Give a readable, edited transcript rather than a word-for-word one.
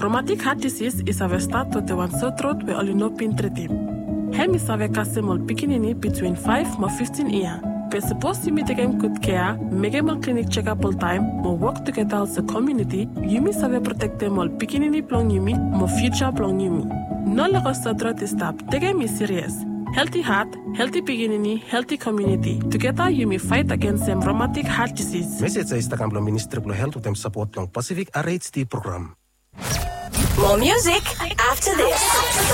Rheumatic heart disease is a start to the one so throat we only know pin treaty. Hem is a casemol pikinini between 5 to 15 years. We're supposed to take good care, make them clinic check-up all time, but work together as a community. Yumi save protect them all pikinini plong yumi, mo future plong yumi. No longer start to stop. Take them serious. Healthy heart, healthy pikinini, healthy community. Together you may fight against them rheumatic heart disease. Message is the Ministry of Health them support long Pacific RHD program. More music after this.